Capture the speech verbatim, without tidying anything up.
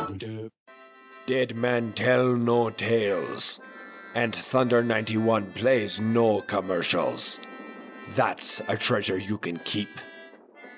Dead men tell no tales, and Thunder ninety-one plays no commercials. That's a treasure you can keep.